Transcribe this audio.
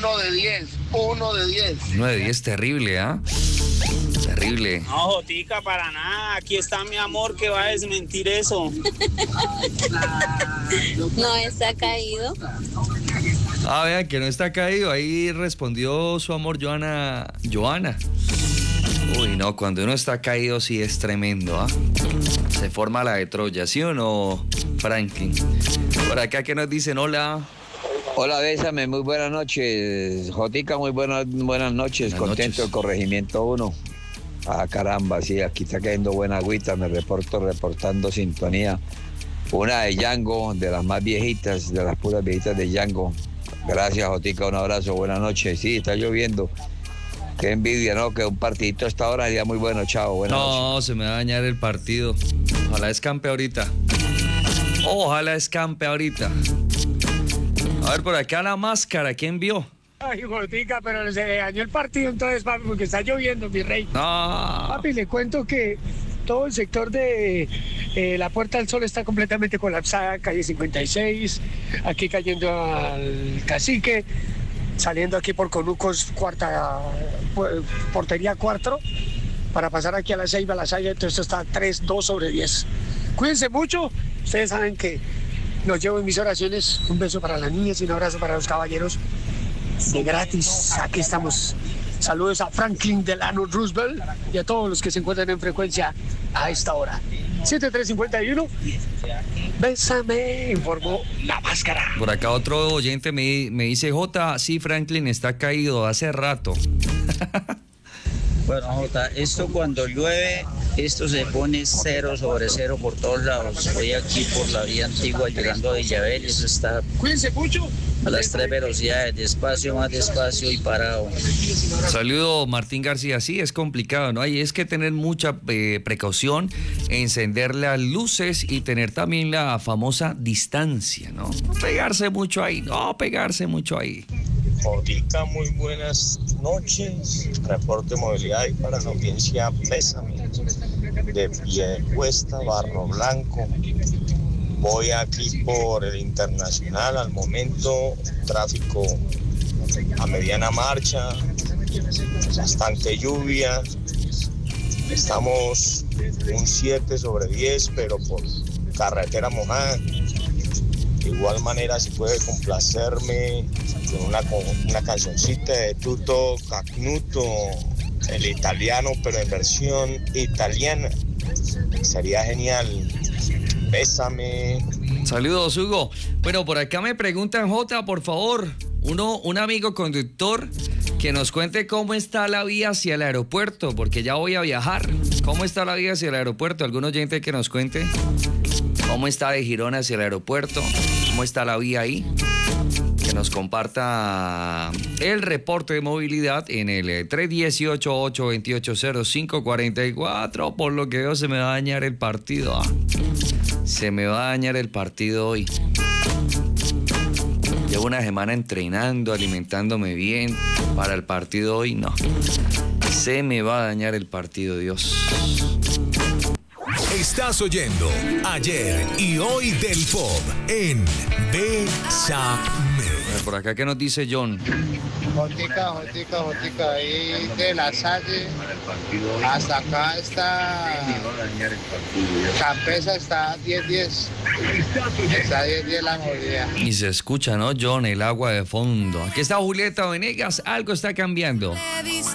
1 de 10. 1 de 10, terrible, ¿ah? Terrible. No, Jotica, para nada. Aquí está mi amor que va a desmentir eso. No está caído. Ah, vean que no está caído. Ahí respondió su amor Joana. Uy, no, cuando uno está caído sí es tremendo, ¿ah? Se forma la de Troya, ¿sí o no, Franklin? Por acá que nos dicen hola. Hola, Bésame, muy buenas noches. Jotica, muy buenas noches. Contento del corregimiento 1. Ah, caramba, sí, aquí está cayendo buena agüita. Reportando sintonía. Una de Django, de las más viejitas, de las puras viejitas de Django. Gracias, Jotica, un abrazo, buenas noches. Sí, está lloviendo. Qué envidia, ¿no? Que un partidito a esta hora sería muy bueno, chao, buenas noches. No, se me va a dañar el partido. Ojalá escampe ahorita. A ver, por acá la máscara, ¿quién vio? Ay, Jotica, pero se le dañó el partido entonces, papi, porque está lloviendo, mi rey. No. Papi, le cuento que todo el sector de la Puerta del Sol está completamente colapsada, calle 56, aquí cayendo al Cacique, saliendo aquí por Conucos, portería 4, para pasar aquí a la Ceiba, entonces esto está 2 sobre 10. Cuídense mucho, ustedes saben que los llevo en mis oraciones. Un beso para las niñas y un abrazo para los caballeros de gratis. Aquí estamos. Saludos a Franklin Delano Roosevelt y a todos los que se encuentran en frecuencia a esta hora. 7351. Bésame, informó la máscara. Por acá otro oyente me dice, Jota, sí, Franklin está caído hace rato. Bueno, Jota, esto cuando llueve, esto se pone 0 sobre 0 por todos lados. Voy aquí por la vía antigua llegando a Villabel y eso está Cuídense mucho. A las 3 velocidades, despacio, más despacio y parado. Saludo, Martín García. Sí, es complicado, ¿no? Hay es que tener mucha precaución, encender las luces y tener también la famosa distancia, ¿no? No pegarse mucho ahí. Jotica, muy buenas noches. Reporte de movilidad y para la audiencia, Bésame. De Piedecuesta, Barro Blanco. Voy aquí por el Internacional, al momento tráfico a mediana marcha, bastante lluvia, estamos un 7 sobre 10, pero por carretera mojada. De igual manera, si puede complacerme con una cancioncita de Tuto Cagnuto, el italiano, pero en versión italiana, sería genial. Bésame. Saludos, Hugo. Bueno, por acá me preguntan, Jota, por favor, un amigo conductor que nos cuente cómo está la vía hacia el aeropuerto, porque ya voy a viajar. ¿Cómo está la vía hacia el aeropuerto? ¿Algún oyente que nos cuente cómo está de Girona hacia el aeropuerto? ¿Cómo está la vía ahí? Que nos comparta el reporte de movilidad en el 318-828-0544. Por lo que veo, se me va a dañar el partido. Se me va a dañar el partido hoy. Llevo una semana entrenando, alimentándome bien. Para el partido hoy, no. Se me va a dañar el partido, Dios. Estás oyendo Ayer y Hoy del Pop en Bésame. Por acá, ¿qué nos dice John? Jotica, ahí de La Salle hasta acá está Campesa, está 10-10. Está 10-10 la movilidad. Y se escucha, ¿no, John? El agua de fondo. Aquí está Julieta Venegas, algo está cambiando.